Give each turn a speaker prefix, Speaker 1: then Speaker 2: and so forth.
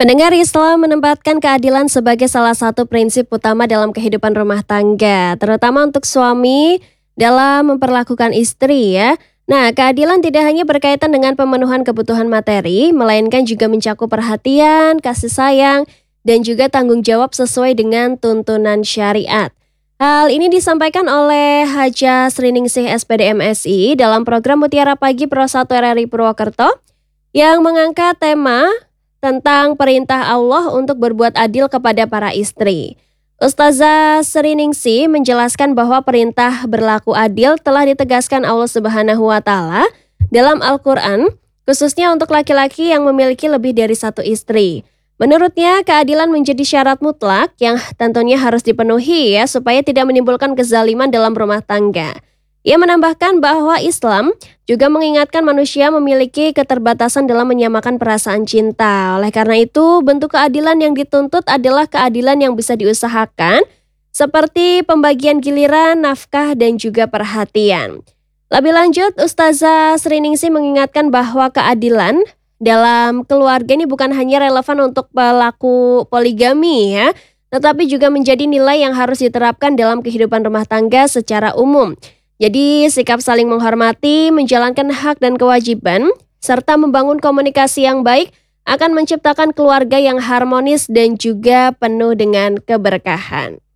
Speaker 1: Pendengar, Islam menempatkan keadilan sebagai salah satu prinsip utama dalam kehidupan rumah tangga, terutama untuk suami dalam memperlakukan istri ya. Nah, keadilan tidak hanya berkaitan dengan pemenuhan kebutuhan materi, melainkan juga mencakup perhatian, kasih sayang, dan juga tanggung jawab sesuai dengan tuntunan syariat. Hal ini disampaikan oleh Haja Sriningsih SPD MSI dalam program Mutiara Pagi Pro 1 RRI Purwokerto yang mengangkat tema tentang perintah Allah untuk berbuat adil kepada para istri. Ustazah Sriningsih menjelaskan bahwa perintah berlaku adil telah ditegaskan Allah Subhanahu wa taala dalam Al-Qur'an, khususnya untuk laki-laki yang memiliki lebih dari satu istri. Menurutnya, keadilan menjadi syarat mutlak yang tentunya harus dipenuhi ya supaya tidak menimbulkan kezaliman dalam rumah tangga. Ia menambahkan bahwa Islam juga mengingatkan manusia memiliki keterbatasan dalam menyamakan perasaan cinta. Oleh karena itu, bentuk keadilan yang dituntut adalah keadilan yang bisa diusahakan, seperti pembagian giliran, nafkah, dan juga perhatian. Lebih lanjut, Ustazah Sriningsih mengingatkan bahwa keadilan dalam keluarga ini bukan hanya relevan untuk pelaku poligami ya, tetapi juga menjadi nilai yang harus diterapkan dalam kehidupan rumah tangga secara umum. Jadi sikap saling menghormati, menjalankan hak dan kewajiban, serta membangun komunikasi yang baik akan menciptakan keluarga yang harmonis dan juga penuh dengan keberkahan.